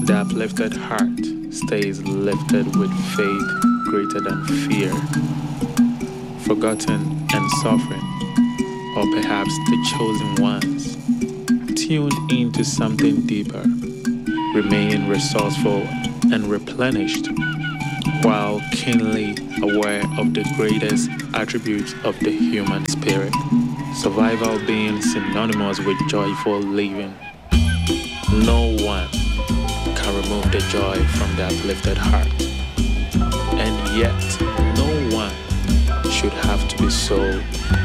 The uplifted heart stays lifted with faith greater than fear, forgotten and suffering, or perhaps the chosen ones, tuned into something deeper, remaining resourceful and replenished, while keenly aware of the greatest attributes of the human spirit, survival being synonymous with joyful living. No one can remove the joy from the uplifted heart, and yet no one should have to be so